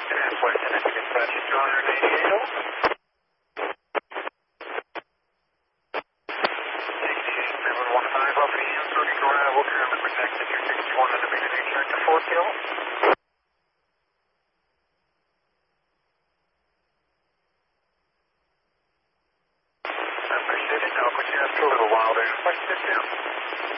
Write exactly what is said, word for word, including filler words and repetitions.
West Connecticut dispatch two eighty-eight over. seven one five up the answer, arrival, Kermit, next at your sixty-one and immediately check the four kill.